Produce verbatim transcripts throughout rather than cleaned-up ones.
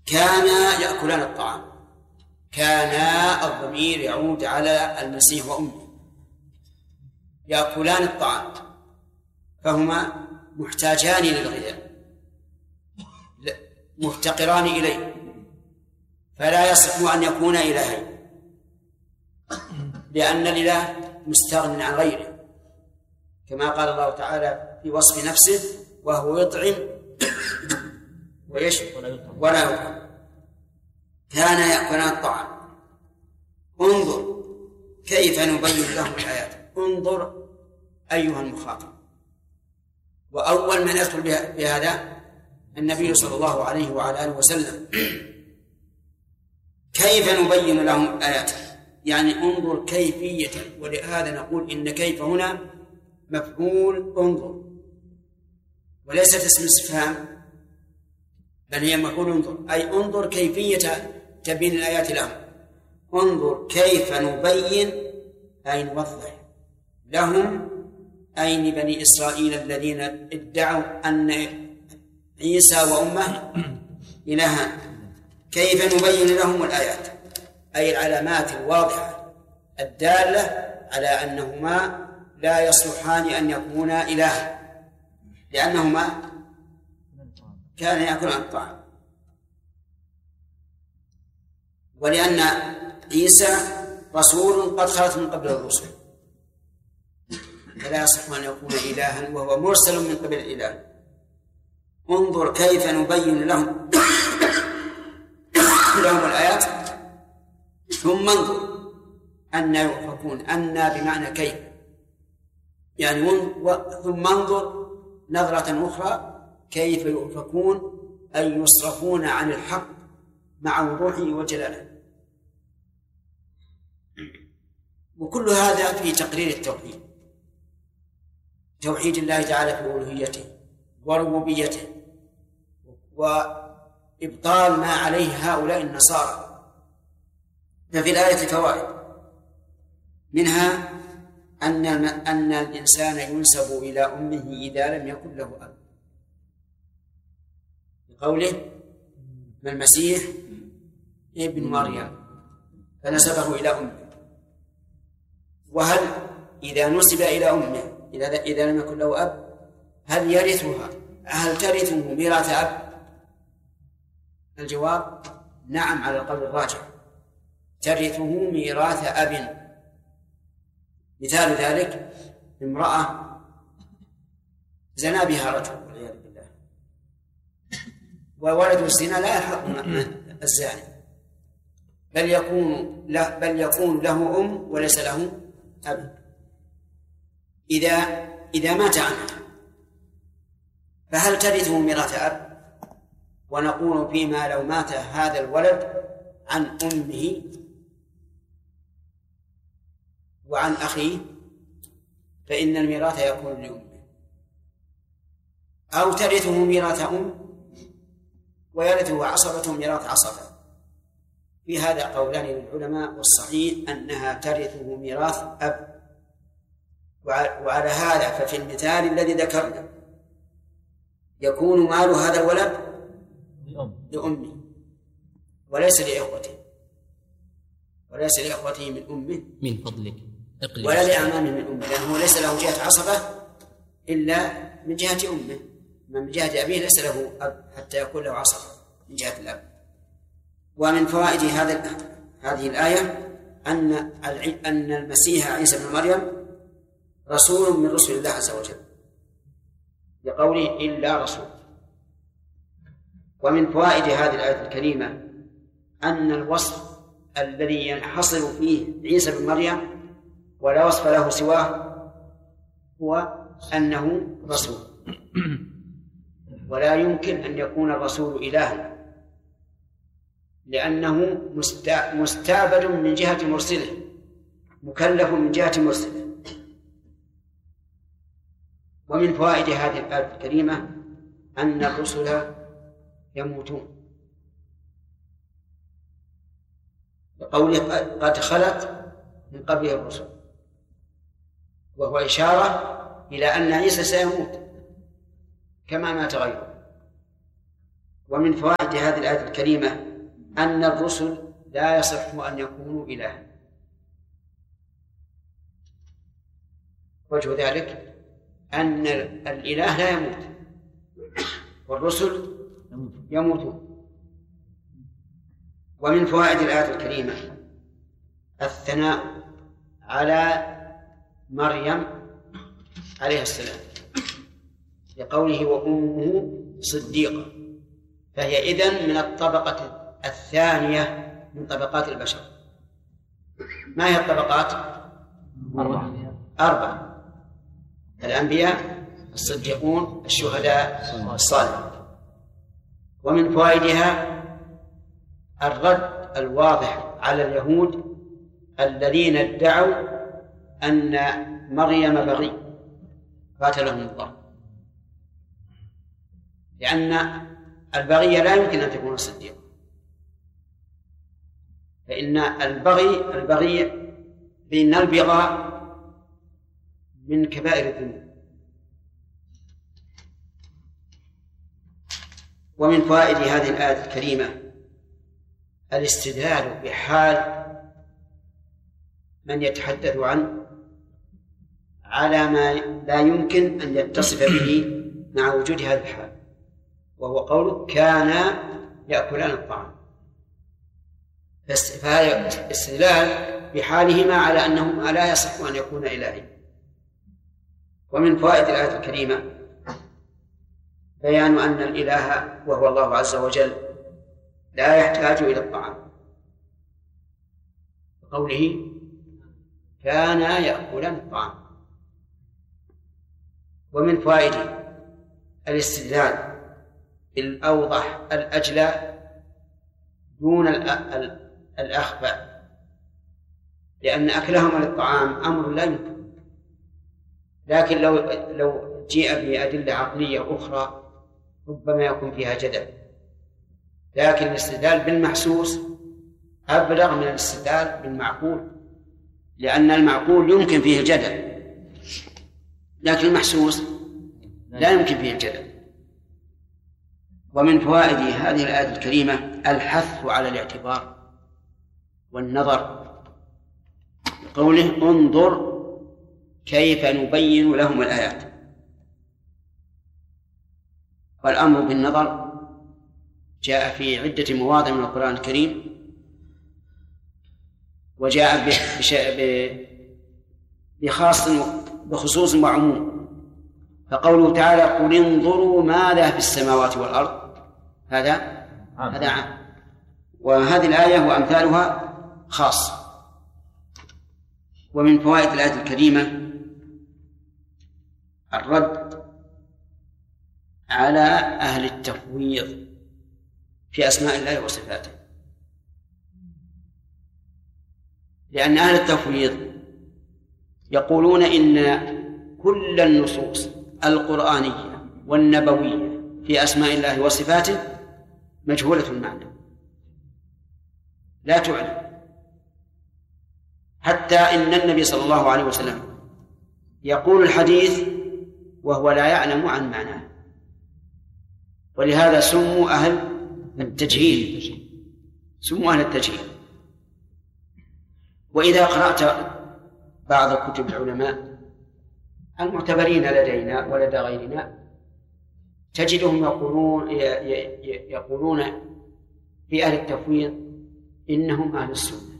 كانا يأكلان الطعام. كانا الضمير يعود على المسيح وأمه، يأكلان الطعام، فهما محتاجان للغذاء مفتقران إليه، فلا يصح أن يكون إلهين، لأن الإله مستغن عن غيره، كما قال الله تعالى في وصف نفسه: وهو يطعم ولا يطعم. كان يأكلان الطعام. انظر كيف نبين لهم الآيات. انظر أيها المخاطب. وأول من يدخل بهذا النبي صلى الله عليه وعلى آله وسلم. كيف نبين لهم الآيات؟ يعني انظر كيفية، ولهذا نقول إن كيف هنا مفعول انظر، وليست اسم استفهام، بل هي مفعول انظر، أي انظر كيفية تبين الآيات لهم. انظر كيف نبين، أي نوضح لهم، أي لبني إسرائيل الذين ادعوا أن عيسى وأمه إلهان، كيف نبين لهم الآيات، أي العلامات الواضحة الدالة على أنهما لا يصلحان أن يكونا إلها، لأنهما كان يأكلان الطعام، ولأن عيسى رسول قد خلت من قبل الرسل، فلا يصح أن يكون إلها وهو مرسل من قبل الإله. انظر كيف نبين لهم لهم الآيات، ثم انظر أن يؤفكون. أن بمعنى كيف، يعني ثم انظر نظرة أخرى كيف يؤفكون، أي يصرفون عن الحق مع وضوحه وجلاله. وكل هذا في تقرير التوحيد، توحيد الله تعالى في ألوهيته وربوبيته، وإبطال ما عليه هؤلاء النصارى. ففي الآية فوائد، منها أن أن الإنسان ينسب إلى أمه إذا لم يكن له أب، بقوله: ما المسيح ابن مريم، فنسبه إلى أمه. وهل إذا نسب إلى أمه إذا إذا لم يكن له أب هل يرثها؟ هل ترثه ميراث أب؟ الجواب: نعم، على القول الراجح ترثه ميراث أب. مثال ذلك امرأة زنا بها رجل والعياذ بالله، وولد الزنا لا يلحق الزاني، بل يكون له بل يكون له أم وليس له أب. إذا إذا مات عنه فهل ترثه ميراث أب؟ ونقول فيما لو مات هذا الولد عن أمه وعن أخيه فإن الميراث يكون لأمه، أو ترثه ميراث أم ويرثه عصبة ميراث عصبة. في هذا قولان للعلماء، والصحيح أنها ترثه ميراث أب. وعلى هذا ففي المثال الذي ذكرنا يكون مال هذا الولد لأمه وليس لإخوته، وليس لإخوته من أمه من فضلك ولا لأعمامه من أمه، لأنه ليس له جهة عصبة إلا من جهة أمه، من جهة أبيه ليس له أب حتى يكون له عصبة من جهة الأب. ومن فوائد هذا هذه الآية أن أن المسيح عيسى بن مريم رسول من رسل الله عز وجل، بقوله: إلا رسول. ومن فوائد هذه الآية الكريمة أن الوصف الذي ينحصر فيه عيسى بن مريم ولا وصف له سواه هو أنه رسول، ولا يمكن أن يكون الرسول إلها، لأنه مستعبد من جهة مرسله، مكلف من جهة مرسله. ومن فوائد هذه الآية الكريمة أن الرسل يموتون، بقوله: قد خلت من قبله الرسل، وهو إشارة إلى أن عيسى سيموت كما مات غيره. ومن فوائد هذه الآية الكريمة أن الرسل لا يصح أن يكونوا إلها. وجه ذلك أن الإله لا يموت والرسل يموتون. ومن فوائد الآية الكريمة الثناء على مريم عليه السلام لقوله وأمه صديقة، فهي إذن من الطبقة الثانية من طبقات البشر. ما هي الطبقات؟ أربعة أربعة: الأنبياء، الصديقون، الشهداء، الصالحون. ومن فوائدها الرد الواضح على اليهود الذين ادعوا أن مريم بغي قاتلهم الله، لأن البغي لا يمكن أن تكون صديقا، فإن البغي البغي بأن البغاء من كبائر الذنوب. ومن فوائد هذه الآية الكريمة الاستدلال بحال من يتحدث عنه على ما لا يمكن أن يتصف به مع وجود هذا الحال، وهو قوله كان يأكلان الطعام، فهذا استدلال بحالهما على أنهما لا يصح أن يكون إلهين. ومن فوائد الآية الكريمة بيان أن الإله وهو الله عز وجل لا يحتاج إلى الطعام، قوله كان يأكلان الطعام. ومن فوائد الاستدلال بالأوضح الأجلى دون الأخفى، لأن أكلهم للطعام أمر لا يمكن، لكن لو لو جيء بأدلة عقلية أخرى ربما يكون فيها جدل، لكن الاستدلال بالمحسوس أبلغ من الاستدلال بالمعقول، لأن المعقول يمكن فيه الجدل لكن المحسوس لا يمكن فيه الجدل. ومن فوائد هذه الآية الكريمة الحث على الاعتبار والنظر، قوله انظر كيف نبين لهم الآيات. والأمر بالنظر جاء في عدة مواضع من القرآن الكريم، وجاء بخاص بخصوص وعموم. فقوله تعالى قل انظروا ماذا في السماوات والأرض، هذا عام. هذا عام، وهذه الآية وأمثالها خاص. ومن فوائد الآية الكريمة الرد على أهل التفويض في أسماء الله وصفاته، لأن أهل التفويض يقولون إن كل النصوص القرآنية والنبوية في أسماء الله وصفاته مجهولة المعنى لا تعلم، حتى إن النبي صلى الله عليه وسلم يقول الحديث وهو لا يعلم عن معناه، ولهذا سموا أهل التجهيل، سموا أهل التجهيل. وإذا قرأت بعض كتب العلماء المعتبرين لدينا ولدى غيرنا تجدهم يقولون يقولون في أهل التفويض إنهم أهل السنة،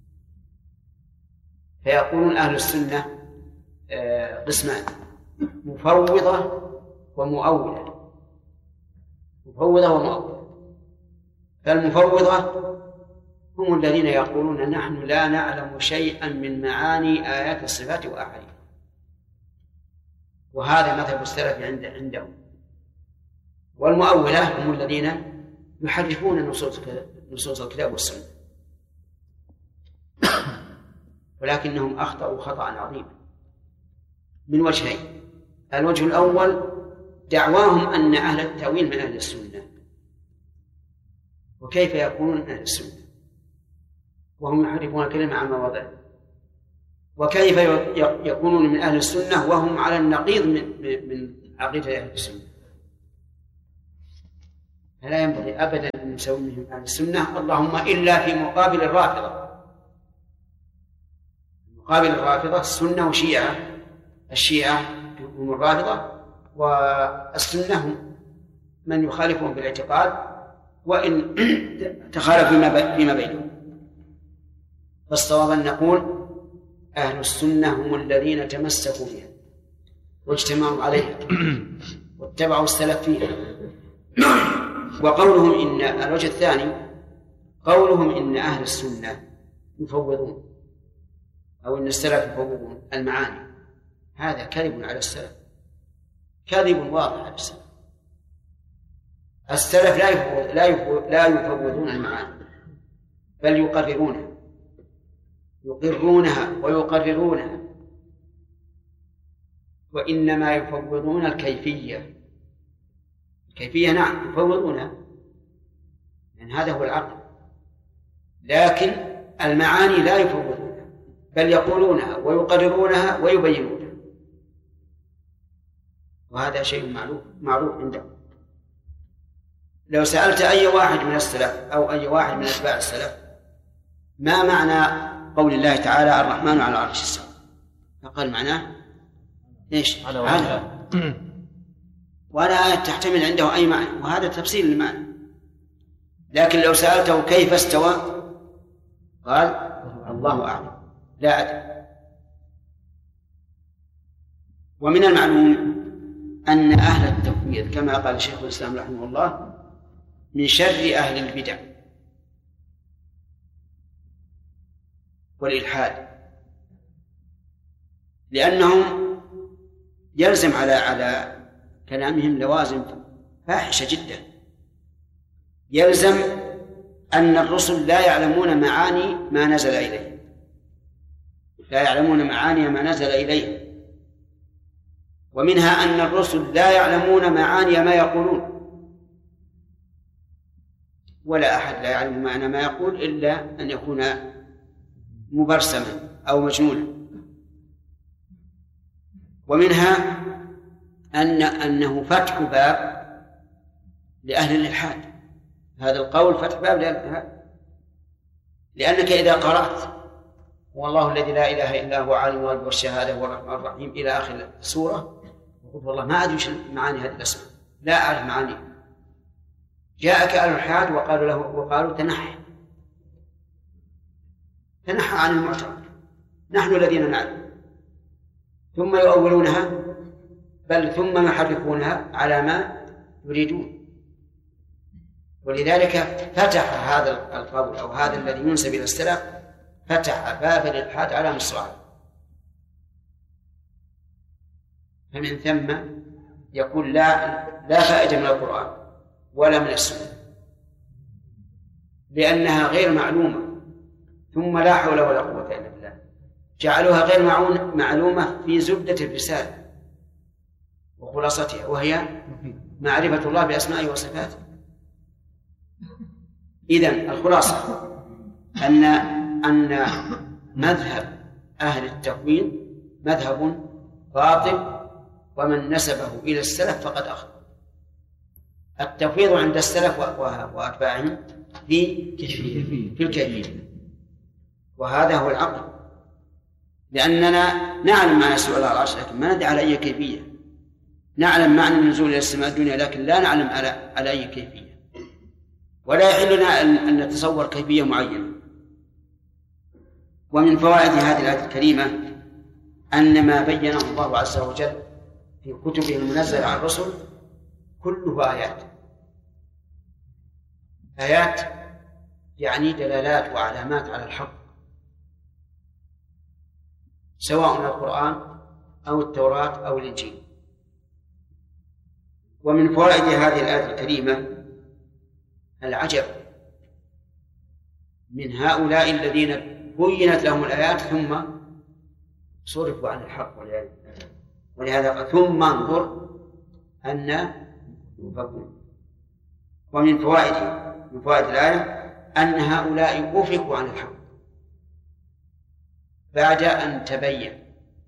فيقولون أهل السنة قسمان: مفوضة ومؤولة. مفوضة ومؤولة. فالمفوضة هم الذين يقولون نحن لا نعلم شيئا من معاني آيات الصفات وأحاديث، وهذا مذهب السلف عند عندهم. والمؤولة هم الذين يحرفون نصوص نصوص الكتاب والسنة، ولكنهم أخطأوا خطأ عظيما من وجهين: الوجه الأول دعواهم أن أهل التأويل من أهل السنة، وكيف يكونون أهل السنة وهم يحرفون الكلمة عن مواضعه؟ وكيف يكونون من أهل السنة وهم على النقيض من من عقيدة أهل السنة؟ فلا ينبغي أبدا أن نسميهم أهل السنة، اللهم إلا في مقابل الرافضة. مقابل الرافضة السنة وشيعة، الشيعة هم الرافضة، والسنة هم من يخالفهم بالاعتقاد وإن تخالف فيما بينهم. فالصواب أن نقول أهل السنة هم الذين تمسكوا بها واجتمعوا عليها واتبعوا السلف فيها. وقولهم إن الوجه الثاني قولهم إن أهل السنة يفوضون أو إن السلف يفوضون المعاني، هذا كذب على السلف، كذب واضح على السلف. السلف لا يفوض لا يفوض لا يفوضون المعاني، بل يقررونها يقرونها ويقررونها، وإنما يفوضون الكيفية. الكيفية نعم يفوضونها، لأن هذا هو العقل، لكن المعاني لا يفوضونها، بل يقولونها ويقررونها ويبينونها، وهذا شيء معروف معروف عندهم. لو سألت أي واحد من السلف أو أي واحد من أتباع السلف ما معنى قول الله تعالى الرحمن على العرش استوى، فقال معناه إيش؟ على على ولا آية تحتمل عنده أي معنى، وهذا تفسير المعنى. لكن لو سألته كيف استوى قال الله أعلم لا أدري. ومن المعلوم أن أهل التفويض كما قال شيخ الإسلام رحمه الله من شر أهل البدع والإلحاد، لأنهم يلزم على على كلامهم لوازم فاحشة جدا. يلزم أن الرسل لا يعلمون معاني ما نزل إليه، لا يعلمون معاني ما نزل إليه، ومنها أن الرسل لا يعلمون معاني ما يقولون، ولا أحد لا يعلم معنى ما يقول إلا أن يكون مبرسما أو مجنونا. ومنها أن أنه فتح باب لأهل الإلحاد، هذا القول فتح باب لأهل الإلحاد، لأنك إذا قرأت والله الذي لا إله إلا هو عالم الغيب والشهادة والرحمن الرحيم إلى آخر السورة، وقلت والله ما أدري وش معاني هذه الأسماء، لا أعرف معانيها، جاءك أهل الإلحاد وقالوا له وقالوا تنحى تنحى عن المعتقد، نحن الذين نعلم، ثم يؤولونها بل ثم يحرفونها على ما يريدون. ولذلك فتح هذا القول أو هذا الذي ينسب إلى السلف فتح باب الإلحاد على مصراعيه. فمن ثم يقول لا لا فائدة من القرآن ولا من السنة، لأنها غير معلومة، ثم لا حول ولا قوة إلا بالله، جعلوها غير معلومة في زبدة الرسالة وخلاصتها، وهي معرفة الله بأسمائه وصفاته. إذن الخلاصة أن أن مذهب أهل التكوين مذهب باطل، ومن نسبه إلى السلف فقد أخطأ. التفويض عند السلف وأتباعهم في في الكيفية، وهذا هو العقل، لأننا نعلم معنى استواء على العرش لكن ما ندري على أي كيفية، نعلم معنى النزول إلى السماء الدنيا لكن لا نعلم على على أي كيفية، ولا يحل لنا أن نتصور كيفية معينة. ومن فوائد هذه الآية الكريمة أن ما بينه الله عز وجل في كتبه المنزلة على الرسل كله آيات، آيات يعني دلالات وعلامات على الحق، سواء القرآن أو التوراة أو الإنجيل. ومن فوائد هذه الآية الكريمة العجب من هؤلاء الذين بينت لهم الآيات ثم صرفوا عن الحق، ولهذا ثم انظر أن يؤفكون. ومن فوائد من فوائد الآية أن هؤلاء أفكوا عن الحق بعد أن تبين،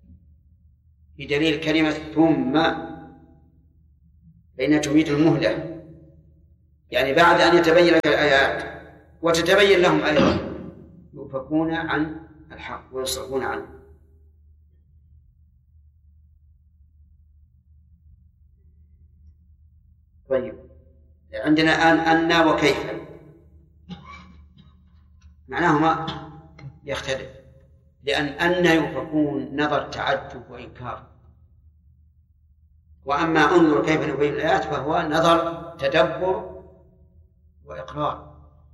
بدليل كلمة ثم، فإنها تفيد المهلة، يعني بعد أن يتبين لك الآيات وتتبين لهم أيضا يؤفكون عن الحق ويصرفون عنه. طيب، عندنا آن أن وكيف معناهما يختلف، لأن أن يؤفكون نظر تعجب وإنكار، وأما انظر كيف نبين الآيات فهو نظر تدبر وإقرار.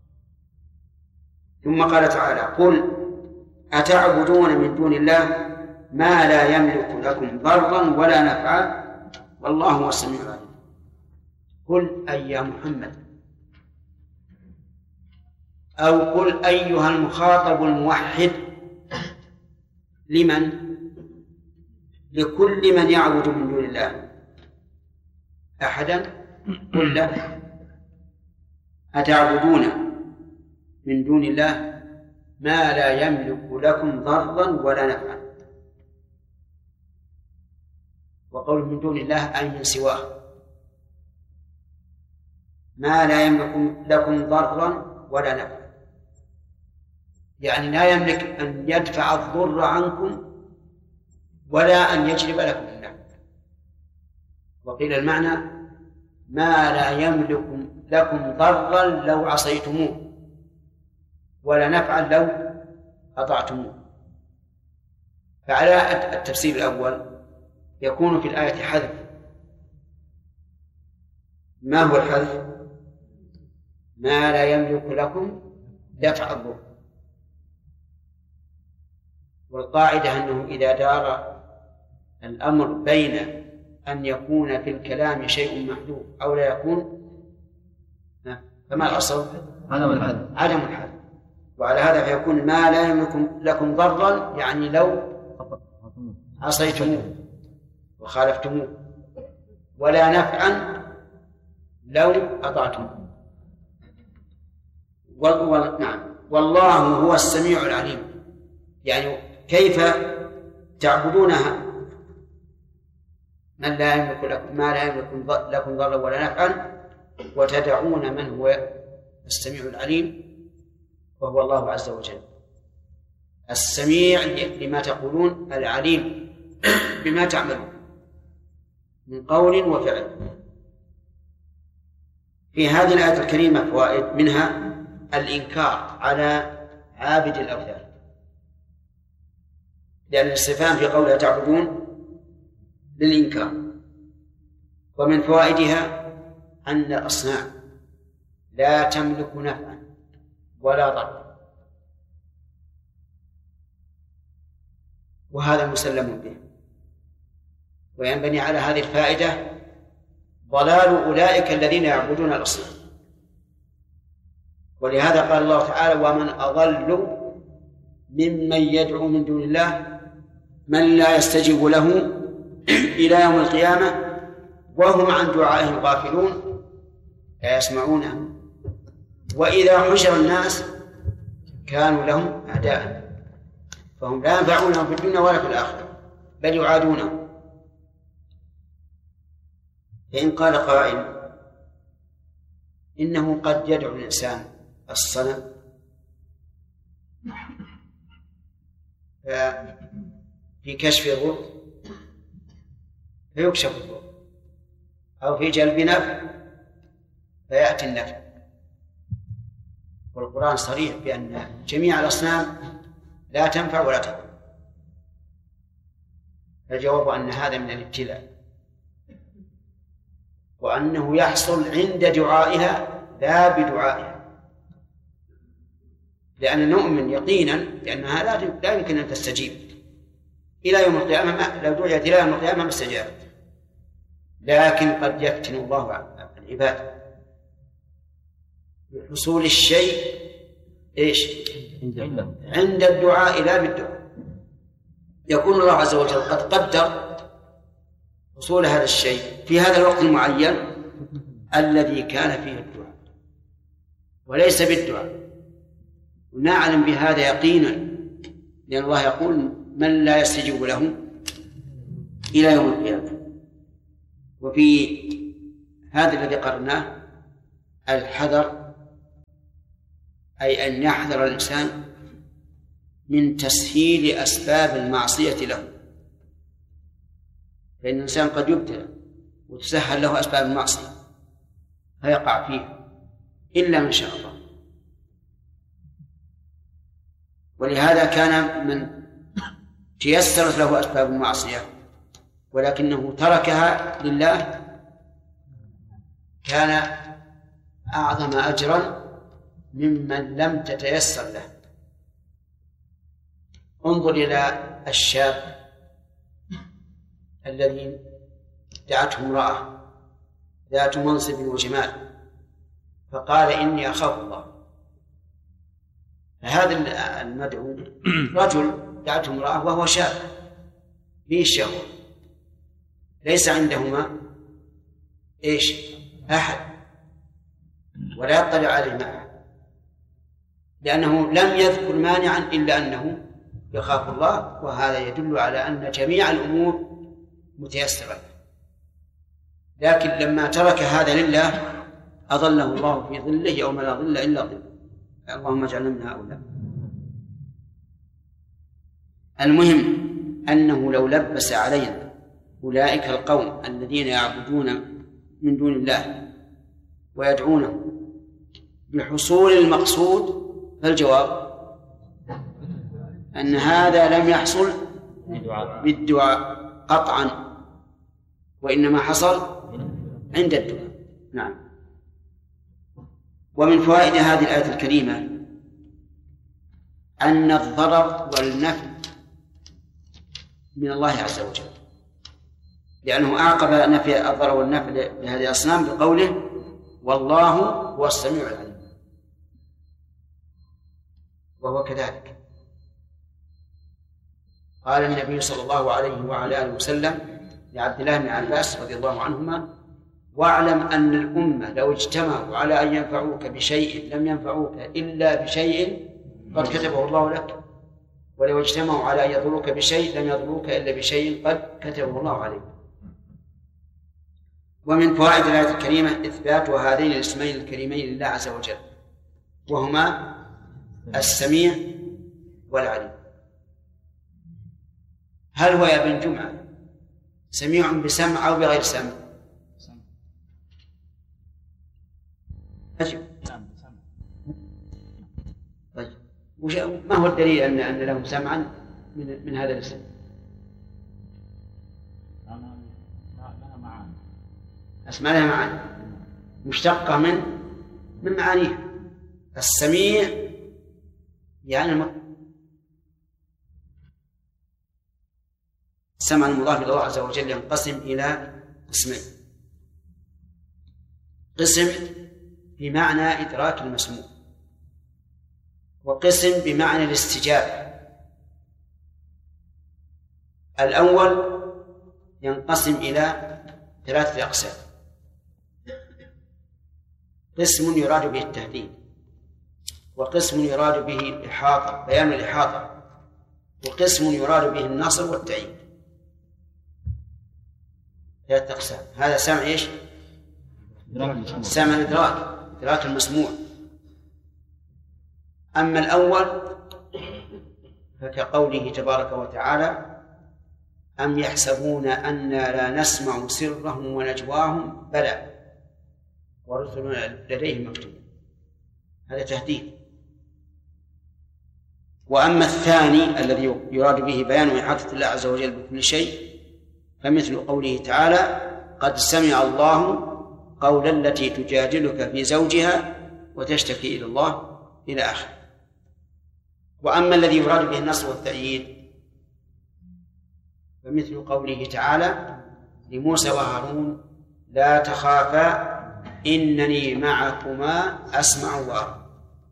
ثم قال تعالى: قل أتعبدون من دون الله ما لا يملك لكم ضرا ولا نفعا والله هو السميع العليم. قل أي يا محمد، أو قل أيها المخاطب الموحد. لمن؟ لكل من يعبد من دون الله أحدا. قل له: أتعبدون من دون الله ما لا يملك لكم ضرا ولا نفعا. وقول من دون الله أي من سواه، ما لا يملك لكم ضرا ولا نفعا، يعني لا يملك أن يدفع الضر عنكم ولا أن يجلب لكم النفع. وقيل المعنى: ما لا يملك لكم ضرا لو عصيتموه ولا نفعا لو أطعتموه. فعلى التفسير الأول يكون في الآية حذف. ما هو الحذف؟ ما لا يملك لكم دفع الضر. والقاعدة أنه إذا دار الأمر بين أن يكون في الكلام شيء محذوف أو لا يكون، فما الأصل؟ عدم الحذف. عدم الحذف. وعلى هذا فيكون ما لا يملك لكم ضرا، يعني لو عصيتموه وخالفتموه، ولا نفعا لو أطعتموه. نعم. والله هو السميع العليم، يعني كيف تعبدونها من لا يملك لكم ما لا يملك لكم ضرا ولا نفعا وتدعون من هو السميع العليم وهو الله عز وجل. السميع لما تقولون، العليم بما تعملون من قول وفعل. في هذه الآية الكريمة فوائد، منها الإنكار على عابد الأوثان، لأن الاستفهام في قولها تعبدون للإنكار. ومن فوائدها أن الأصنام لا تملك نفعا ولا ضرا، وهذا مسلم به. وينبني على هذه الفائدة ضلال أولئك الذين يعبدون الأصنام. ولهذا قال الله تعالى: ومن أضل ممن يدعو من دون الله من لا يستجيب له إلى يوم القيامة وهم عن دعائهم غافلون لا يسمعونه وإذا حشر الناس كانوا لهم أعداء فهم لا ينفعونهم في الدنيا ولا في الآخرة بل يعادونهم. فإن قال قائل إنه قد يدعو الإنسان الصنم في كشف ضر فيكشف الضر، أو في جلب نفع فيأتي النفع، والقرآن صريح بأن جميع الأصنام لا تنفع ولا تضر. الجواب أن هذا من الابتلاء، وأنه يحصل عند دعائها لا بدعائها، لأن نؤمن يقينا بأنها لا يمكن أن تستجيب إلى يوم القيامة. لو دعيت إلى يوم القيامة ما استجابت، لكن قد يفتن الله العباد بحصول الشيء إيش؟ عند الدعاء لا بالدعاء. يكون الله عز وجل قد قدر حصول هذا الشيء في هذا الوقت المعين الذي كان فيه الدعاء وليس بالدعاء. ونعلم بهذا يقينا، لأن الله يقول: من لا يستجيب له إلى يوم القيامة. وفي هذا الذي قرناه الحذر أي أن يحذر الإنسان من تسهيل أسباب المعصية له، فإن الإنسان قد يبتلى وتسهل له أسباب المعصية فيقع فيه إلا من شاء الله. ولهذا كان من تيسرت له أسباب المعصية ولكنه تركها لله كان أعظم أجرا ممن لم تتيسر له. انظر إلى الشاب الذي دعته امرأة ذات منصب وجمال فقال إني أخاف الله، فهذا المدعو رجل دعته امرأة وهو شاب به الشهوة ليس عندهما إيش أحد ولا يطلع عليه معه، لأنه لم يذكر مانعا إلا أنه يخاف الله، وهذا يدل على أن جميع الأمور متيسرة. لكن لما ترك هذا لله أظله الله في ظله يوم لا ظل إلا ظله. اللهم اجعلنا من هؤلاء. المهم أنه لو لبس علينا أولئك القوم الذين يعبدون من دون الله ويدعونه بحصول المقصود، فالجواب أن هذا لم يحصل بالدعاء قطعا، وإنما حصل عند الدعاء. نعم. ومن فوائد هذه الآية الكريمة أن الضرر والنفع من الله عز وجل، لأنه أعقب نفي الضرر والنفع لهذه الأصنام بقوله والله هو السميع العليم، وهو كذلك. قال النبي صلى الله عليه وعلى آله وسلم لعبد الله بن عباس رضي الله عنهما واعلم أن الأمة لو اجتمعوا على أن ينفعوك بشيء لم ينفعوك إلا بشيء قد كتبه الله لك، ولو اجتمعوا على أن يضروك بشيء لم يضروك إلا بشيء قد كتبه الله عليك. ومن فوائد الآية الكريمة إثبات هذين الاسمين الكريمين لله عز وجل، وهما السميع والعليم. هل هو يا ابن جمعة سميع بسمع أو بغير سمع؟ أجب. طيب ما هو الدليل أن أن لهم سمعا من من هذا الاسم؟ أسماء لها معاني مشتقة من من معانيها. السميع يعني السمع المضاف إلى الله عز وجل ينقسم إلى قسمين: قسم بمعنى إدراك المسموع، وقسم بمعنى الاستجابة. الأول ينقسم إلى ثلاثة أقسام: قسم يراد به التهديد، وقسم يراد به الإحاطة بيان الإحاطة، وقسم يراد به النصر والتأييد. ثلاثة أقسام. هذا سمع إيش؟ سمع الإدراك، إدراك المسموع. أما الأول فكقوله تبارك وتعالى: أم يحسبون أنا لا نسمع سرهم ونجواهم بلى ورسلنا لديهم مكتوبون. هذا تهديد. وأما الثاني الذي يراد به بيان إحاطة الله عز وجل بكل شيء فمثل قوله تعالى: قد سمع الله قول التي تجادلك في زوجها وتشتكي إلى الله إلى آخر. وأما الذي يراد به النصر والتأييد فمثل قوله تعالى لموسى وهارون: لا تخافا إنني معكما أسمع وأرى.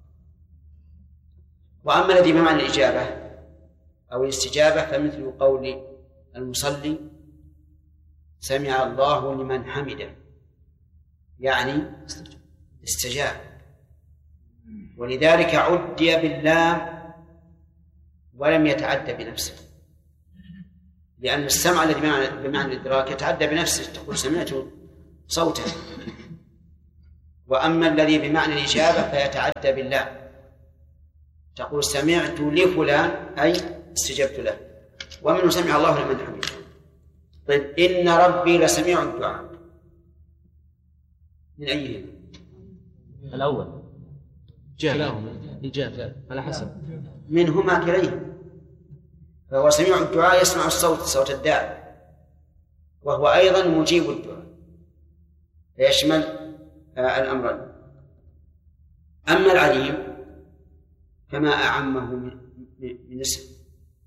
وأما الذي بمعنى الإجابة أو الاستجابة فمثل قول المصلي: سمع الله لمن حمده، يعني استجاب. ولذلك عدي بالله ولم يتعدى بنفسه، لأن السمع الذي بمعنى الإدراك يتعدى بنفسه، تقول سمعت صوته. وأما الذي بمعنى الإجابة فيتعدى بالله، تقول سمعت لفلان أي استجبت له، ومنه سمع الله لمن حمده. طيب إن ربي لسميع الدعاء، من أيهم؟ الأول إجابة إجابة على حسب منهما كليهم، فهو سميع الدعاء يسمع الصوت صوت الداعي، وهو أيضا مجيب الدعاء، فيشمل الأمرين. أما العليم كما أعمه من اسم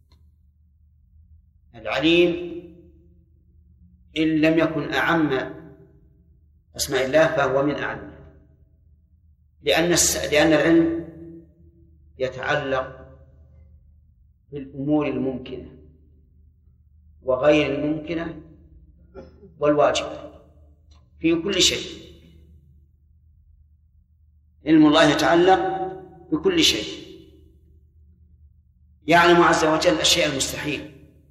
العليم، إن لم يكن أعم أسماء الله فهو من أعم، لأن لأن العلم يتعلق بالأمور الممكنة وغير الممكنة والواجبة في كل شيء. علم الله يتعلق بكل شيء، يعلم عز وجل الشيء المستحيل.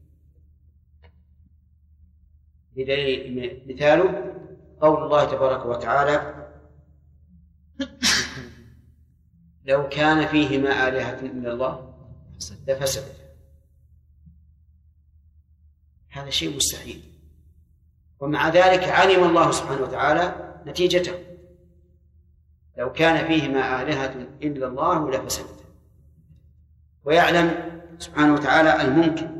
بدليل مثاله قول الله تبارك وتعالى لو كان فيهما آلهة إلا الله لفسدتا، هذا شيء مستحيل، ومع ذلك علم الله سبحانه وتعالى نتيجته، لو كان فيهما آلهة إلا الله لفسدتا. ويعلم سبحانه وتعالى الممكن،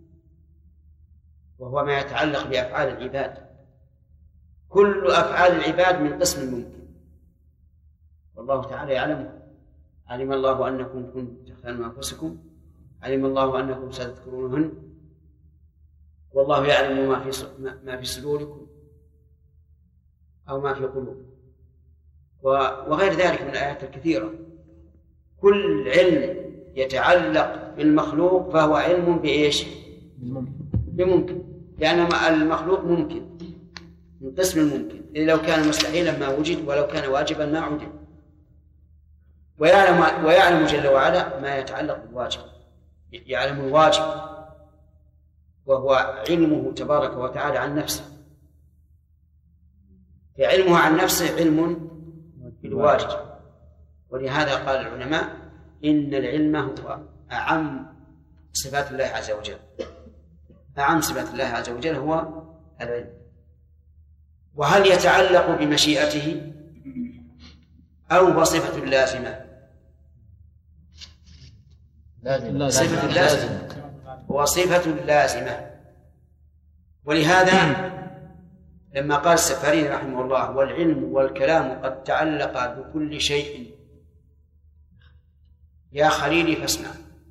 وهو ما يتعلق بأفعال العباد، كل أفعال العباد من قسم الممكن، والله تعالى يعلمه. علم الله أنكم كنتم تختانون أنفسكم، علم الله أنكم ستذكرونهن، والله يعلم ما في ما في صدوركم أو ما في قلوبكم، وغير ذلك من الآيات الكثيرة. كل علم يتعلق بالمخلوق فهو علم بإيش؟ بممكن، لأن المخلوق ممكن من قسم الممكن، لو كان مستحيلا ما وجد، ولو كان واجبا ما عدم. ويعلم ويعلم جل وعلا ما يتعلق بالواجب، يعلم الواجب وهو علمه تبارك وتعالى عن نفسه، فعلمه عن نفسه علم بالواجب. ولهذا قال العلماء إن العلم هو أعم صفات الله عز وجل، أعم صفات الله عز وجل هو العلم. وهل يتعلق بمشيئته أو بصفة لازمة؟ صفة لازمة، وصفة لازمة. ولهذا لما قال السفاري رحمه الله والعلم والكلام قد تعلق بكل شيء يا خليلي فاسمع،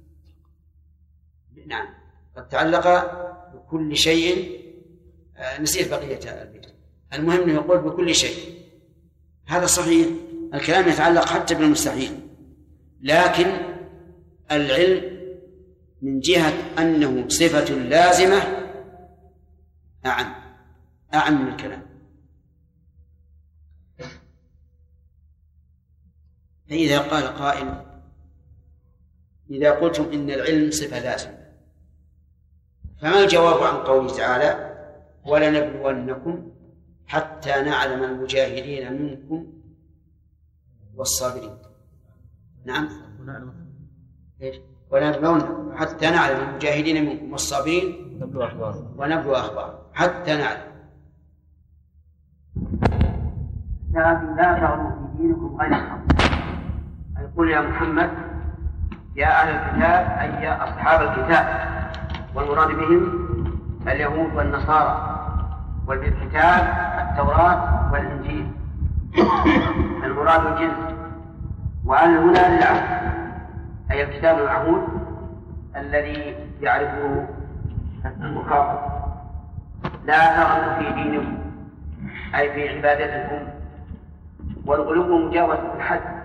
نعم قد تعلق بكل شيء، نسيت بقية البيت، المهم أنه يقول بكل شيء، هذا صحيح. الكلام يتعلق حتى بالمستحيل، لكن العلم من جهة أنه صفة لازمة أعم أعم من الكلام. فإذا قال قائل إذا قلتم إن العلم صفة لازمة، فما الجواب عن قوله تعالى ولنبلونكم حتى نعلم المجاهدين منكم والصابرين؟ نعم ونبلونكم حتى نعلم المجاهدين منكم والصابرين ونبلو أخبار حتى نعلم. لكن لا تغلوا في دينكم غير الحق، أي قل يا محمد يا أهل الكتاب أي يا أصحاب الكتاب، والمراد بهم اليهود والنصارى، وبالكتاب التوراة والإنجيل، المراد الجنس. وأهل هنا للعهد أي الكتاب المعهود الذي يعرفه المخاطب. لا تغلوا في دينكم أي في عبادتكم، والغلو مجاوزة الحد،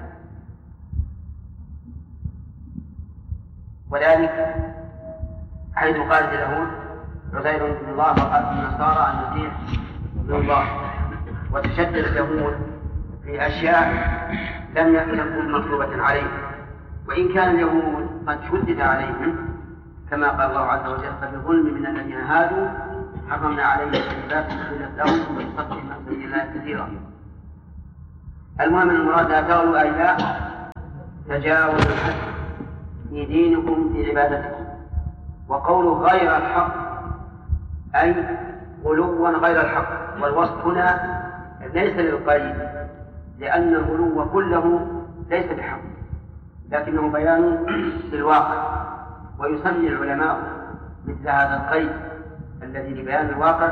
وذلك حيث قالت اليهود عزير بن الله وقالت النصارى المسيح ابن الله، وتشدد اليهود في أشياء لم تكن مطلوبة عليهم، وإن كان اليهود قد شدد عليهم كما قال الله عز وجل فبظلم من الذين هادوا حرمنا عليهم طيبات أحلت لهم ويصدقون عن سبيل الله كثيرا. المهم المراد لا تغلوا أي لا تجاوزوا الحد في دينكم في عبادتكم. وقوله غير الحق أي غلوا غير الحق، والوصف هنا ليس للقيد لأن الغلو كله ليس بحق لكنه بيان للواقع. ويسمي العلماء مثل هذا القيد الذي لبيان الواقع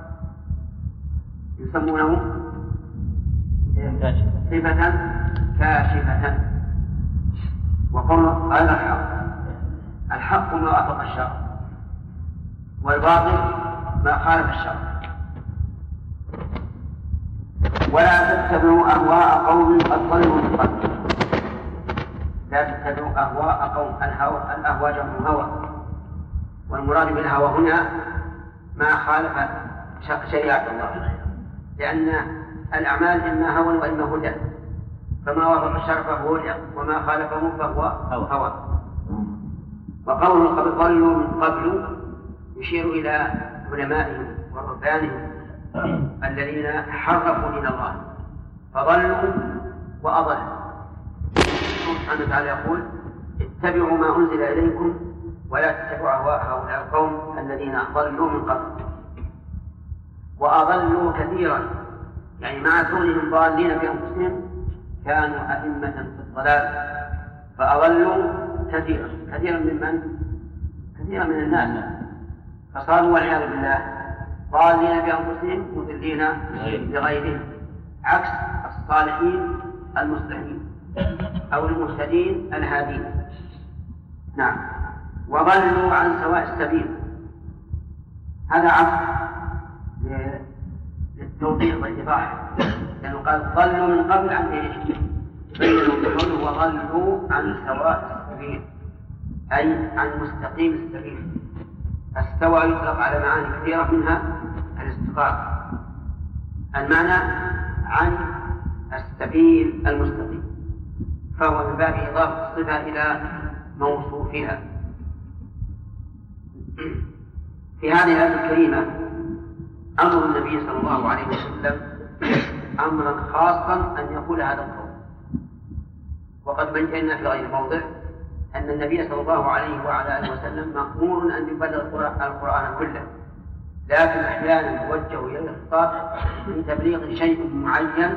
يسمونه صفة كاشفة. وقول غير الحق، الحق ما وافق الشرع والباطل ما خالف الشرع. ولا تتبعوا أهواء قوم قد ضلوا من قبل. لا تتبعوا أهواء قوم، الأهواء جمع هوى، والمراد بالهوى هنا ما خالف شريعة الله، لأن الأعمال إما هوى وإما هدى، فما وافق الشرع فهو هدى وما خالفه فهو هوى. وقوله قد ضلوا من قبل يشير إلى علمائهم ورهبانهم الذين حرفوا دين الله فضلوا وأضلوا. سبحانه وتعالى يقول اتبعوا ما أنزل إليكم ولا تتبعوا أهواء هؤلاء القوم الذين ضلوا من قبل وأضلوا كثيرا، يعني مع كونهم ضالين بأنفسهم كانوا أئمة في الضلال فأضلوا كثيرا كثيرا ممن كثيرا من الناس، فصاروا والعياذ بالله ضالين بأنفسهم مضلين لغيرهم، عكس الصالحين المصلحين أو المهتدين الهادين. نعم. وضلوا عن سواء السبيل، هذا عكس للتوضيح والإيضاح، لأنه قال ضلوا من قبل عن ايش؟ بينوا بقوله وضلوا عن سواء السبيل أي عن مستقيم السبيل. استوى يطلق على معاني كثيرة منها الاستقامة، المعنى عن السبيل المستقيم، فهو من باب إضافة الصفة إلى موصوفها. في هذه الآية الكريمة أمر النبي صلى الله عليه وسلم أمرا خاصا أن يقول هذا القول، وقد بينا في غير موضع أن النبي صلى الله عليه وعلى آله وسلم مأمور أن يبلغ القرآن كله، لكن أحيانا يوجه إلى الخطاب من تبليغ شيء معين.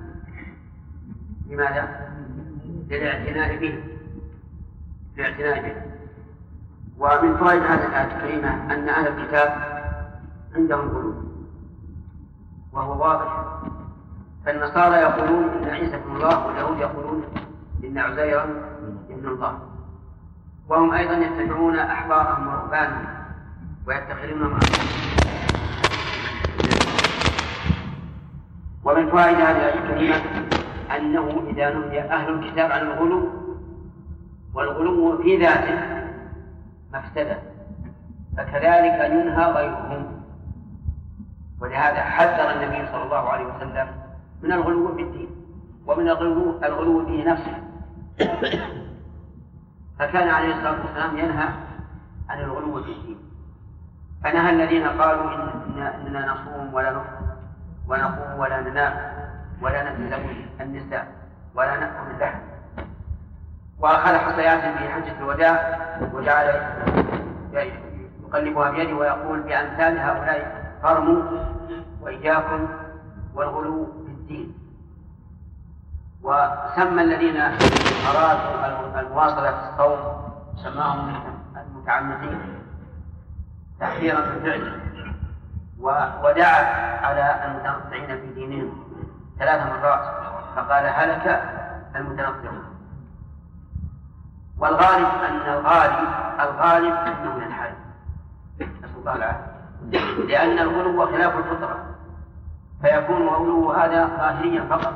لماذا؟ للاعتناء به للاعتناء به. ومن فوائد هذه الآية الكريمة أن أهل الكتاب عندهم غلو وهو واضح، فالنصارى يقولون إن عيسى ابن الله واليهود يقولون إن عزيرا ابن الله، وهم أيضا يتبعون أحبارهم ورهبانهم ويتخذونهم أحبارهم. ومن فوائد هذه الآية الكريمة أنه إذا نهي أهل الكتاب عن الغلو، والغلو في ذاته مفسدة، فكذلك ينهى غيرهم. ولهذا حذر النبي صلى الله عليه وسلم من الغلو في الدين ومن الغلو, الغلو به نفسه، فكان عليه الصلاة والسلام ينهى عن الغلو في الدين، فنهى الذين قالوا إن إننا نصوم ولا نفطر ونقوم ولا ننام ولا نتزوج النساء ولا نأكل اللحم، وأخذ حصيات في حجة الوداع وجعل يقلبها بيده ويقول بأمثال هؤلاء فرموا وإياكم والغلو في الدين. وسمى الذين أرادوا المواصلة في الصوم سماهم المتعمقين تحذيرا بالفعل، ودعا على المتنطعين في دينهم ثلاث مرات فقال هلك المتنطعون. والغالب أن الغالب الغالب أنه من الحال، نسأل الله العافية، لأن الغلو خلاف الفطرة، فيكون غلوه هذا ظاهريا فقط،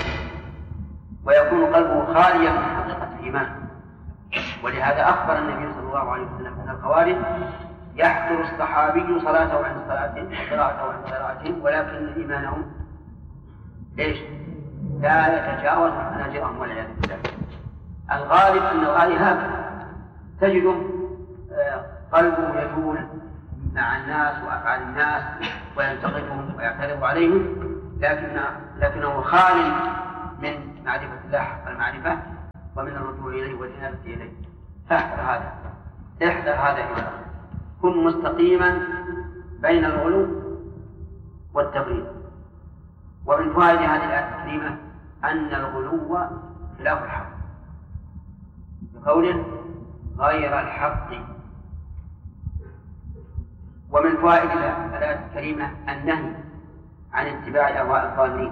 ويكون قلبه خاليا من حقيقة الإيمان. ولهذا أخبر النبي صلى الله عليه وسلم أن الخوارج يحضر الصحابي صلاته عن صلاتهم وقراءته عن قراءتهم ولكن إيمانهم ليش؟ لا يتجاوز حناجرهم والعياذ بالله. الغالب أن الغالب هكذا تجده قلبه يجول مع الناس وأفعال الناس وينتقدهم ويعترض عليهم، لكن لكنه خال من معرفة الله حق المعرفة ومن الرجوع إليه والإنابة إليه. فاحذر هذا، احذر هذا إذا كن مستقيما بين الغلو والتفريط. ومن فوائد هذه الآية الكريمة أن الغلو خلاف الحق، بقوله غير الحق. ومن فوائد الآية الكريمة النهي عن اتباع أهواء الضالين،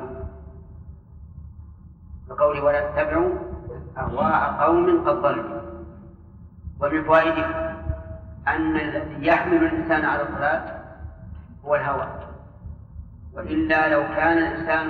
بقوله ولا تتبعوا أهواء قوم قد ضلوا. ومن فوائده أن الذي يحمل الإنسان على الضلال هو الهوى، وإلا لو كان الإنسان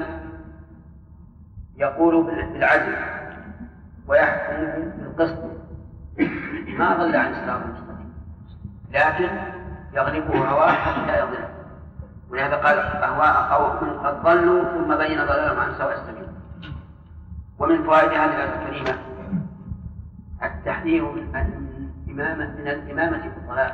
يقول بالعدل ويحكم بالقسط ما ضل عن الصراط المستقيم، لكن يغلبه هواه حتى يضل. ولهذا قال أهواء قوم قد ضلوا ثم بين ضلالهم عن سواء السبيل. ومن فوائد هذه الآية الكريمة التحذير من الإمامة من الإمامة في الضلال،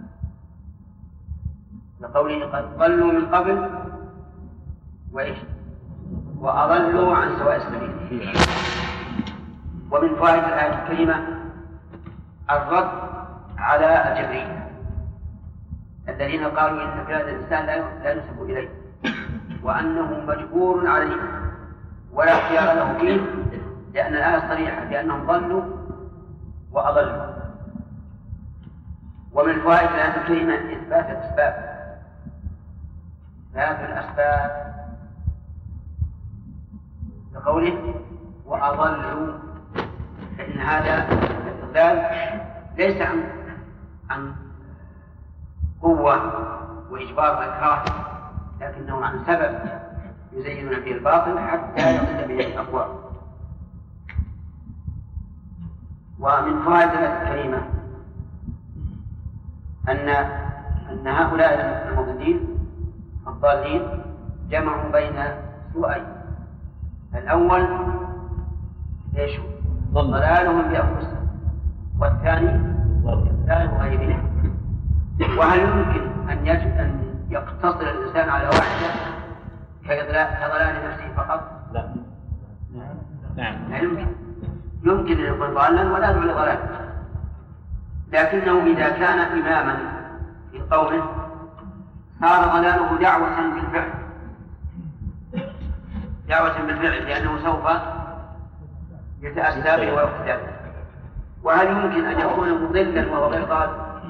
لقوله قد ضلوا من قبل وإيش وأضلوا عن سواء السبيل. ومن فوائد الآية الكريمة الرد على الجبرية الذين قالوا إن في هذا الإنسان لا ينسب إليه وأنه مجبور عليه ولا اختيار له فيه، لأن الآية صريحة بأنهم ضلوا وأضلوا. ومن فوائد الآية الكريمة إثبات الأسباب، إثبات الأسباب بقوله وأضلوا، فإن هذا الإضلال ليس عن عن قوة وإجبار وإكراه، لكنه عن سبب يزينون به الباطل حتى يضل به الأقوى. ومن فوائد الآية الكريمة أن أن هؤلاء المضلين الضالين جمعوا بين سوءين: الأول ايش؟ ضلالهم بأنفسهم، والثاني ضلال غيرهم. وهل يمكن أن يجب أن يقتصر الإنسان على واحدة كضلال نفسه فقط؟ لا. نعم. لا يمكن. يمكن أن يكون ضالا ولا يدعو لضلال، لكنه إذا كان إماما في قوله صار ضلاله دعوة بالفعل، دعوة بالفعل لأنه سوف يتأسى به ويقتدى به. وهل يمكن أن يكون مضلا وهو غير ضال؟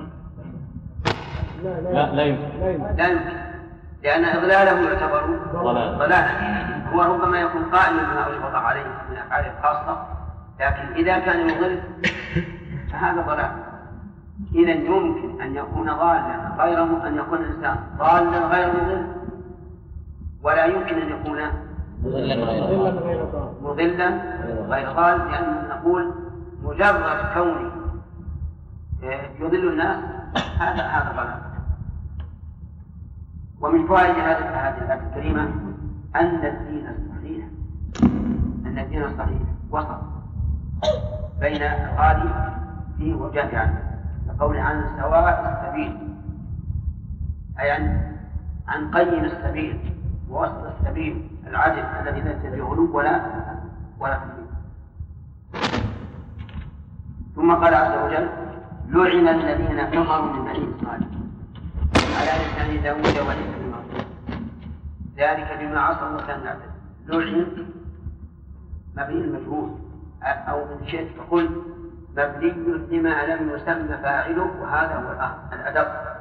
لا لا يمكن. لا يمكن، لأن إضلاله يعتبر ضلالا. هو ربما يكون قائما بما وجب عليه من أفعاله الخاصة، لكن إذا كان يضل فهذا ضلال. إذا يمكن أن يكون ضالا غير أن يكون الإنسان ضالا غير مضل، ولا يمكن أن يكون مضلا غير ضال، لأن نقول مجرد كونه يضل الناس هذا هذا ضلال. ومن فوائد هذه الآية الكريمة أن الدين الصحيح أن الدين الصحيح وسط بين الغالي فيه والجافي عنه، لقول عن سواء السبيل، أي عن عن قيم السبيل ووسط السبيل العدل الذي ليس فيه غلو ولا ولا تفريط. ثم قال عز وجل لعن الذين كفروا من بني إسرائيل على لسان داود وعيسى بن مريم ذلك بما عصوا وكانوا يعتدون. لعن مبني المجهول، أو إن شئت فقل مبني لما لم يسمى فاعله، وهذا هو الأدق.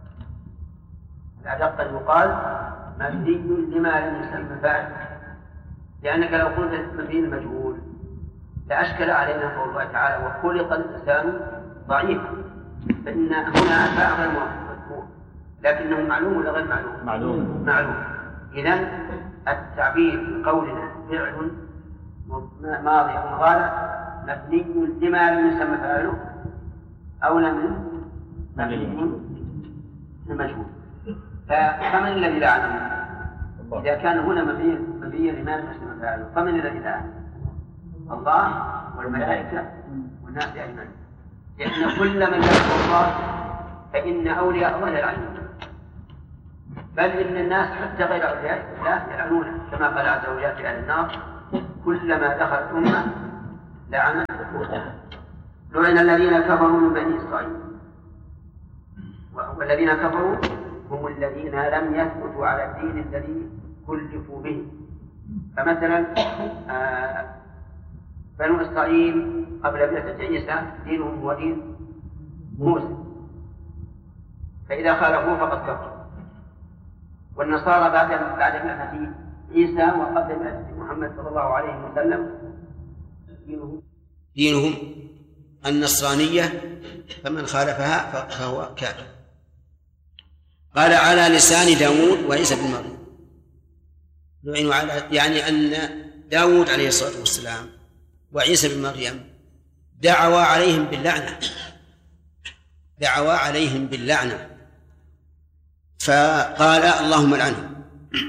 الأدق أن يقال مبني لما لم يسمى فاعله، لأنك لو قلت مبني المجهول لأشكل علينا قول الله تعالى وخلق الإنسان ضعيفا، فإن هنا فاعل مذكور لكنه معلوم ولا غير معلوم؟ معلوم. معلوم. إذن التعبير بقولنا فعل ماضي أو مضارع مبني لما لم يسمى فاعله أو لم مبني المجهول. فمن الذي لعنه؟ إذا كان هنا مبني مبني لما لم يسمى فاعله فمن الذي لعنه؟ الله والملائكة والناس أجمعين، لأن كل من يعبد الله فإن أولياء الله يلعنون، بل إن الناس حتى غير أولياء الله يلعنونه، كما قال عز وجل في أهل النار كلما دخلت أمة لعنت أختها. لعن الذين كفروا من بني إسرائيل، والذين كفروا هم الذين لم يثبتوا على الدين الذي كلفوا به. فمثلا آه بنو إسرائيل قبل بعثة عيسى دينهم هو دين موسى، فإذا خالفوه فقد كفروا. والنصارى بعد بعد بعثة عيسى وقبل بعثة محمد صلى الله عليه وسلم دينهم دينهم النصرانية، فمن خالفها فهو كافر. قال على لسان داود وعيسى بن مريم، لعنوا على، يعني أن داود عليه الصلاة والسلام وعيسى بن مريم دعوا عليهم باللعنة، دعوا عليهم باللعنة، فقال اللهم لعنهم.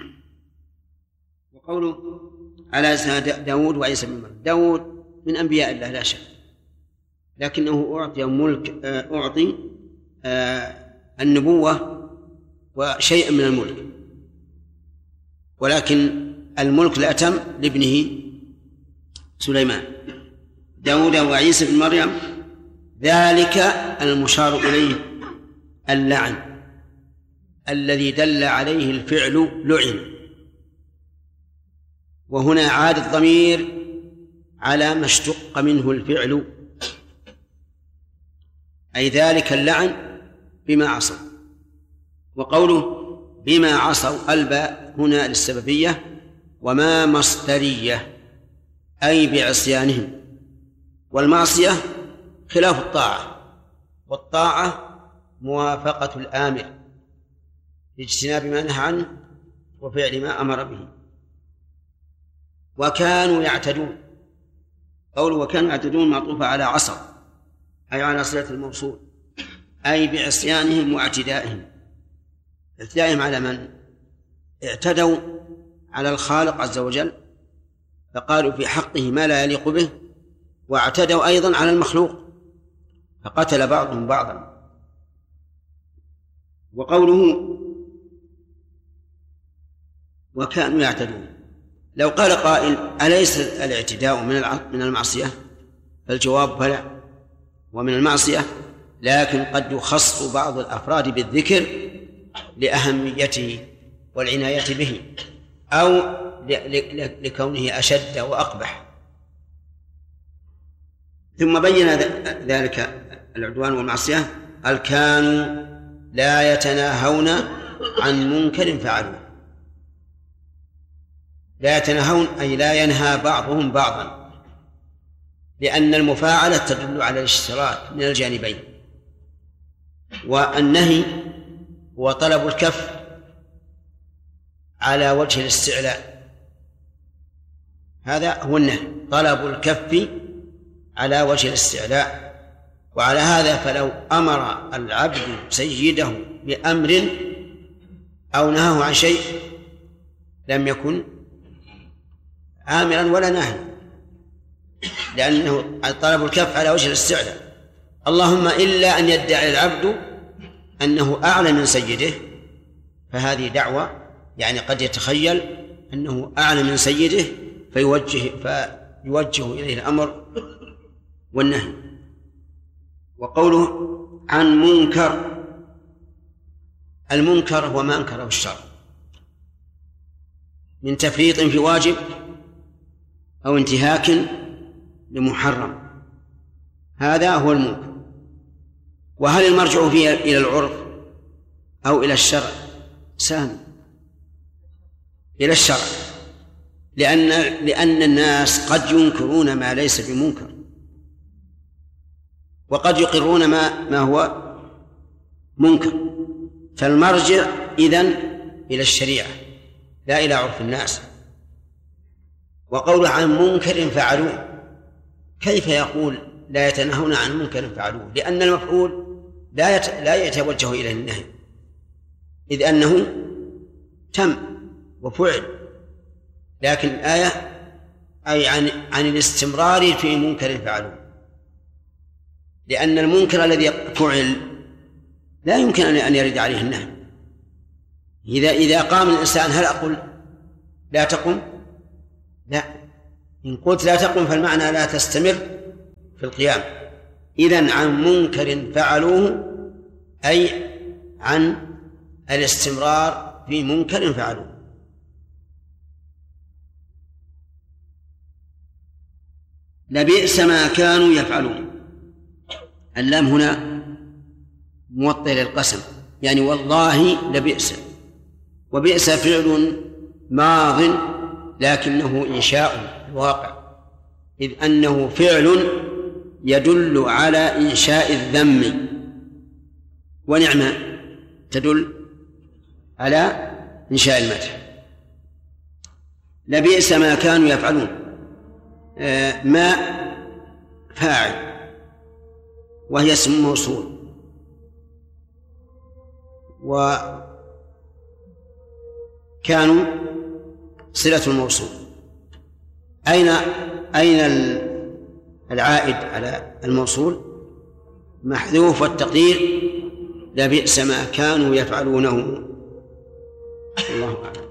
وقوله على لسان داود وعيسى بن مريم، داود من أنبياء الله لا شك، لكنه أعطي ملك، أعطي النبوة وشيئا من الملك، ولكن الملك لا تم لابنه سليمان. داود وعيسى بن مريم ذلك المشار إليه اللعن الذي دل عليه الفعل لعن، وهنا عاد الضمير على ما اشتق منه الفعل، أي ذلك اللعن بما عصوا. وقوله بما عصوا الباء هنا للسببية، وما مصدرية أي بعصيانهم، والمعصية خلاف الطاعة، والطاعة موافقة الآمر لاجتناب ما نهى عنه وفعل ما أمر به. وكانوا يعتدون، قوله وكانوا يعتدون معطوفة على عصوا أي على صلة الموصول، أي بعصيانهم واعتدائهم. اعتدائهم على من؟ اعتدوا على الخالق عز وجل فقالوا في حقه ما لا يليق به، واعتدوا أيضا على المخلوق فقتل بعضهم بعضا. وقوله وكانوا يعتدون، لو قال قائل أليس الاعتداء من المعصية؟ فالجواب بلى، ومن المعصية، لكن قد يخص بعض الأفراد بالذكر لأهميته والعناية به، أو لكونه أشد وأقبح. ثم بين ذلك العدوان والمعصية، قال كانوا لا يتناهون عن منكر فعلوه. لا يتناهون أي لا ينهى بعضهم بعضا، لأن المفاعلة تدل على الاشتراك من الجانبين، والنهي هو طلب الكف على وجه الاستعلاء، هذا هو النهي، طلب الكف على وجه الاستعلاء. وعلى هذا فلو أمر العبد سيده بأمر أو نهاه عن شيء لم يكن آمرا ولا ناهي، لأنه طلب الكف على وجه الاستعلاء. اللهم إلا أن يدعي العبد أنه أعلى من سيده، فهذه دعوة، يعني قد يتخيل أنه أعلى من سيده فيوجه, فيوجه إليه الأمر والنهي. وقوله عن منكر، المنكر هو ما أنكره الشرع من تفريط في واجب أو انتهاك لمحرم، هذا هو المنكر. وهل المرجع فيه إلى العرف أو إلى الشرع؟ سام إلى الشرع، لأن لأن الناس قد ينكرون ما ليس بمنكر، وقد يقرون ما ما هو منكر، فالمرجع إذن إلى الشريعة لا إلى عرف الناس. وقوله عن منكر فعلوه، كيف يقول لا يتناهون عن منكر فعلوه؟ لأن المفعول لا يت... لا يتوجه إليه النهي، إذ أنه تم وفعل، لكن الآية أي عن عن الاستمرار في منكر فعلوه، لأن المنكر الذي فعل لا يمكن أن يرد عليه النهي. إذا إذا قام الإنسان هل أقول لا تقم؟ لا، إن قلت لا تقم فالمعنى لا تستمر في القيام. إذن عن منكر فعلوه أي عن الاستمرار في منكر فعلوه. لبئس ما كانوا يفعلون. اللام هنا موطئ للقسم، يعني والله لبئس، وبئس فعل ماض لكنه إنشاء الواقع، إذ أنه فعل يدل على إنشاء الذم، ونعمة تدل على إنشاء المدح. لبئس ما كانوا يفعلون. آه ما فاعل وهي اسم موصول، وكانوا صلة الموصول. أين أين العائد على الموصول؟ محذوف التقدير لبئس ما كانوا يفعلونه. الله أعلم.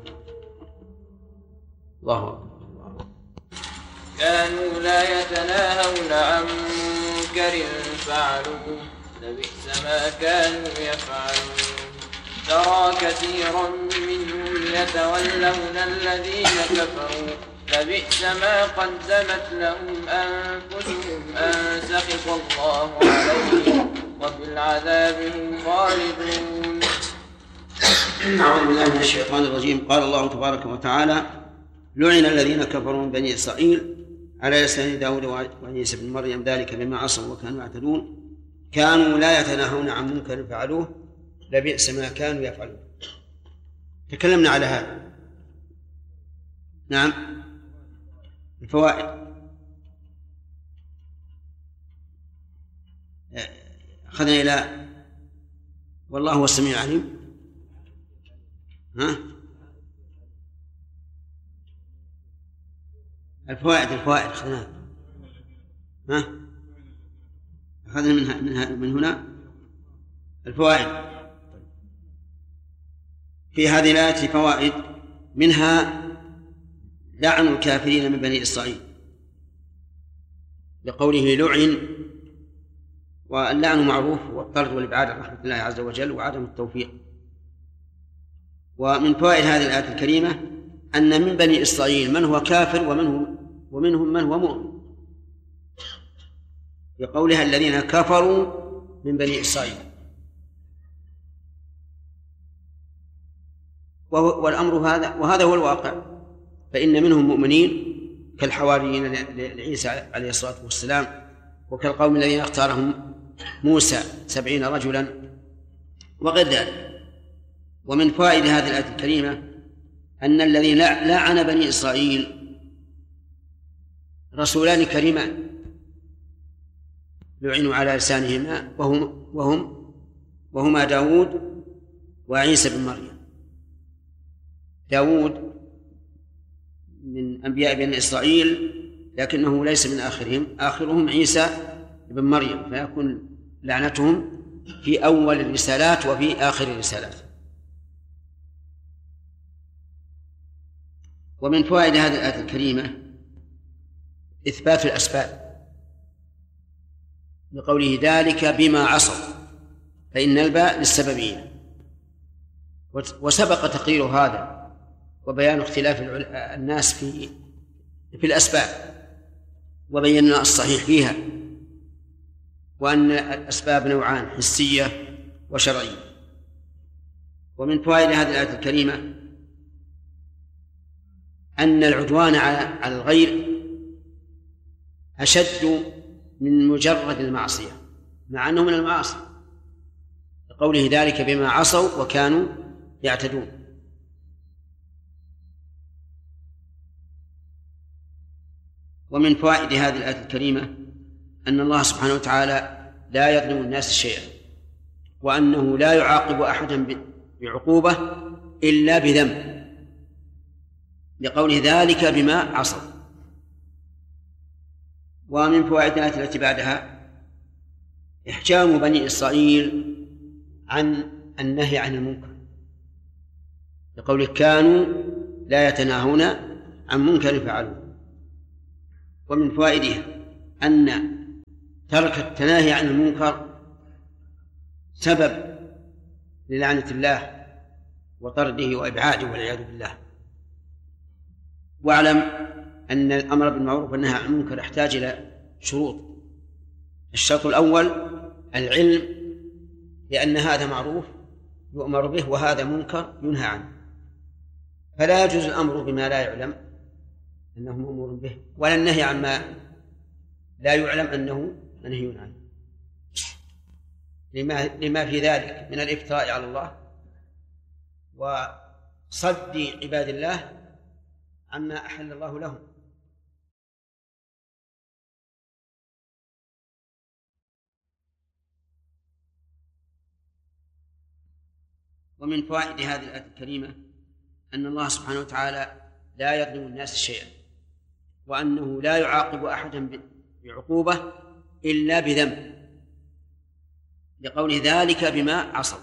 الله أكبر. كانوا لا يتناهون عن منكر فعلوه لبئس ما كانوا يفعلون. ترى كثيرا منهم يتولون الذين كفروا لبئس ما قدمت لهم أنفسهم أن سخط الله عليهم وبالعذاب هم خالدون. أعوذ بالله من الشيطان الرجيم. قال الله تبارك وتعالى: لعن الذين كفروا من بني إسرائيل على لسان داود وعيسى بن مريم ذلك بما عصوا وكانوا يعتدون كانوا لا يتناهون عن منكر فعلوه لبئس ما كانوا يفعلون. تكلمنا على هذا. نعم. الفوائد أخذنا إلى والله هو السميع العليم. ها؟ الفوائد الفوائد أخذناها. ها؟ أخذنا منها منها من هنا الفوائد. في هذه الآية فوائد، منها لعن الكافرين من بني إسرائيل لقوله لعن، واللعن معروف والطرد والإبعاد عن رحمة الله عز وجل وعدم التوفيق. ومن فوائد هذه الآية الكريمة أن من بني إسرائيل من هو كافر ومنهم ومنهم من هو مؤمن، بقولها الذين كفروا من بني إسرائيل. والأمر هذا وهذا هو الواقع، فإن منهم مؤمنين كالحواريين لعيسى عليه الصلاة والسلام، وكالقوم الذين اختارهم موسى سبعين رجلا وغير ذلك. ومن فوائد هذه الآية الكريمة أن الذين لعن بني إسرائيل رسولان كريمان لعنوا على لسانهما وهم وهم وهما داود وعيسى بن مريم. داود من أنبياء بني إسرائيل لكنه ليس من آخرهم، آخرهم عيسى بن مريم، فيكون لعنتهم في أول الرسالات وفي آخر الرسالات. ومن فوائد هذه الآية الكريمة إثبات الأسباب بقوله ذلك بما عصوا، فإن الباء للسببية، وسبق تقرير هذا وبيان اختلاف الناس في في الأسباب، وبينا الصحيح فيها، وأن الأسباب نوعان حسية وشرعية. ومن فوائد هذه الآية الكريمة أن العدوان على الغير أشد من مجرد المعصية مع أنه من المعاصي، لقوله ذلك بما عصوا وكانوا يعتدون. ومن فوائد هذه الآية الكريمة أن الله سبحانه وتعالى لا يظلم الناس شيئا، وأنه لا يعاقب أحدا بعقوبة إلا بذنب، لقوله ذلك بما عصوا. ومن فوائد الآية التي بعدها إحجام بني إسرائيل عن النهي عن المنكر، لقوله كانوا لا يتناهون عن منكر فعلوه، ومن فوائدها أن ترك التناهي عن المنكر سبب للعنة الله وطرده وإبعاده والعياذ بالله. واعلم أن الأمر بالمعروف والنهي عن المنكر يحتاج إلى شروط. الشرط الأول العلم لأن هذا معروف يؤمر به وهذا منكر ينهى عنه، فلا يجوز الأمر بما لا يعلم أنه مأمور به، ولا النهي عما لا يعلم أنه منهي عنه، لما, لما في ذلك من الافتراء على الله وصد عباد الله عما أحل الله لهم. ومن فوائد هذه الآية الكريمة أن الله سبحانه وتعالى لا يظلم الناس شيئا، وأنه لا يعاقب أحدا بعقوبة إلا بذنب، لقول ذلك بما عصوا.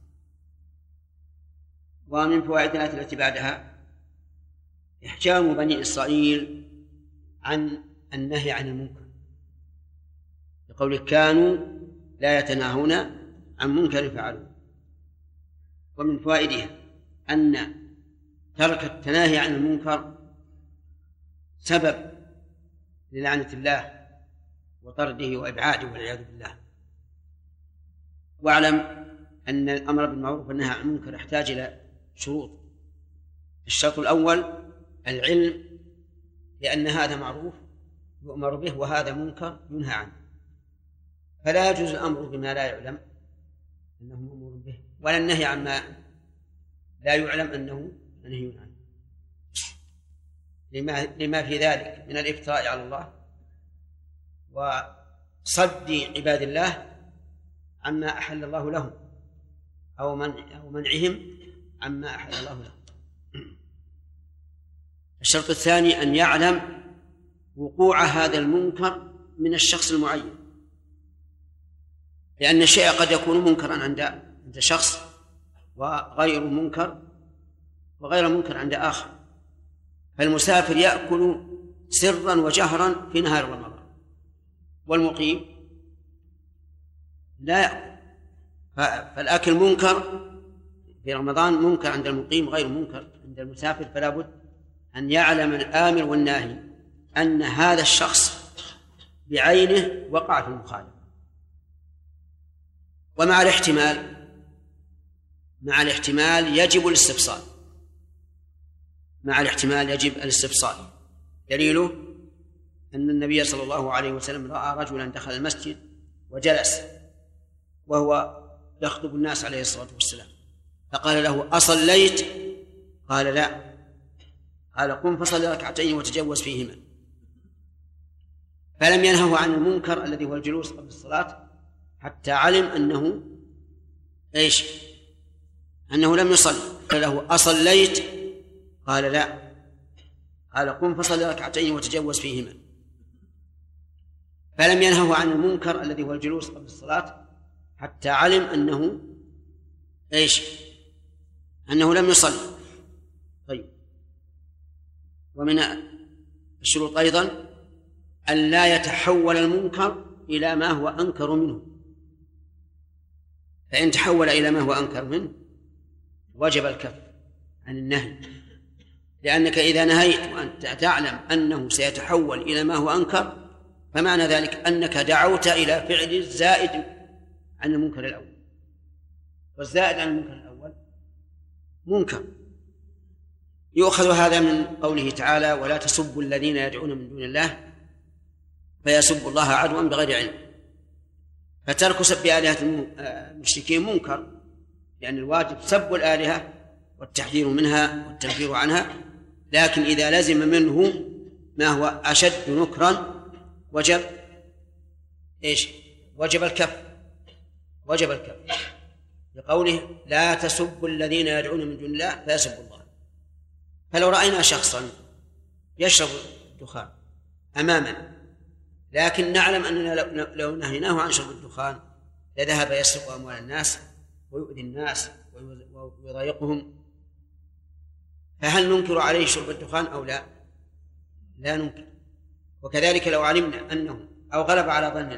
ومن فوائد الآية التي بعدها إحجام بني إسرائيل عن النهي عن المنكر، لقول كانوا لا يتناهون عن منكر فعلوه. ومن فوائدها أن ترك التناهي عن المنكر سبب للعنة الله وطرده وإبعاده والعياذ بالله. واعلم أن الأمر بالمعروف والنهي عن المنكر يحتاج إلى شروط. الشرط الأول العلم لأن هذا معروف يؤمر به وهذا منكر ينهى عنه، فلا يجوز الأمر بما لا يعلم أنه مأمور به، ولا النهي عما لا يعلم أنه منهي عنه، لما, لما في ذلك من الافتراء على الله وصد عباد الله عما أحل الله لهم أو, منع أو منعهم عما أحل الله لهم. الشرط الثاني أن يعلم وقوع هذا المنكر من الشخص المعين، لأن الشيء قد يكون منكرا عند شخص وغير منكر وغير منكر عند آخر. فالمسافر يأكل سرا وجهرا في نهار رمضان، والمقيم لا يأكل، فالأكل منكر في رمضان منكر عند المقيم غير منكر عند المسافر. فلا بد أن يعلم الآمر والناهي أن هذا الشخص بعينه وقع في المخالفة. ومع الاحتمال مع الاحتمال يجب الاستفصال مع الاحتمال يجب الاستفصال. دليله أن النبي صلى الله عليه وسلم رأى رجلا دخل المسجد وجلس وهو يخطب الناس عليه الصلاة والسلام، فقال له أصليت؟ قال لا. قال قم فصل ركعتين وتجوز فيهما. فلم ينهه عن المنكر الذي هو الجلوس قبل الصلاة حتى علم أنه إيش؟ أنه لم يصلي. قال له أصليت؟ قال لا. قال قم فصل ركعتين وتجوز فيهما. فلم ينهه عن المنكر الذي هو الجلوس قبل الصلاة حتى علم أنه إيش؟ أنه لم يصلي. طيب، ومن الشروط أيضا أن لا يتحول المنكر إلى ما هو أنكر منه، فإن تحول إلى ما هو أنكر منه وجب الكف عن النهي، لأنك إذا نهيت وأنت تعلم أنه سيتحول إلى ما هو أنكر فمعنى ذلك أنك دعوت إلى فعل الزائد عن المنكر الأول، والزائد عن المنكر الأول منكر. يؤخذ هذا من قوله تعالى ولا تسبوا الذين يدعون من دون الله فيسبوا الله عدوا بغير علم. فترك سب آلهة المشركين منكر، لأن الواجب سب الآلهة والتحذير منها والتنفير عنها، لكن إذا لزم منه ما هو أشد نكرا وجب إيش؟ وجب الكف وجب الكف لقوله لا تسبوا الذين يدعون من دون الله فيسبوا الله. فلو رأينا شخصا يشرب الدخان أمامنا لكن نعلم أننا لو نهيناه عن شرب الدخان لذهب يسرق أموال الناس ويؤذي الناس ويضايقهم، فهل ننكر عليه شرب الدخان أو لا؟ لا ننكر. وكذلك لو علمنا أنه أو غلب على ظننا